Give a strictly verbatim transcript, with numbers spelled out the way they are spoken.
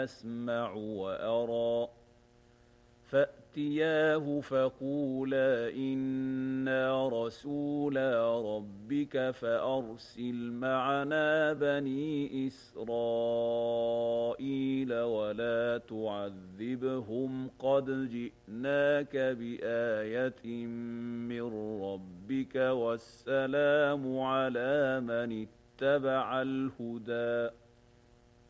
أسمع وأرى فأتياه فقولا إنا رسولا ربك فأرسل معنا بني إسرائيل ولا تعذبهم قد جئناك بآية من ربك والسلام على من اتبع الهدى